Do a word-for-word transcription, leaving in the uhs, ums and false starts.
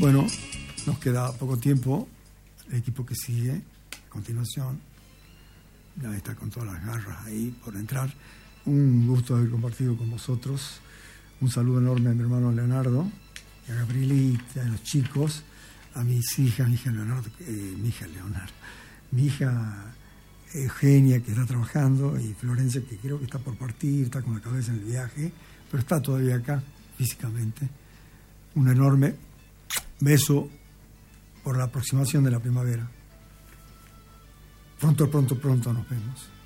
Bueno, nos queda poco tiempo. El equipo que sigue a continuación ya está con todas las garras ahí por entrar. Un gusto haber compartido con vosotros. Un saludo enorme a mi hermano Leonardo y a Gabrielita, a los chicos, a mis hijas, mi hija Leonardo, eh, mi hija Leonardo, mi hija Eugenia, que está trabajando, y Florencia, que creo que está por partir, está con la cabeza en el viaje, pero está todavía acá físicamente. Un enorme beso por la aproximación de la primavera. Pronto, pronto, pronto nos vemos.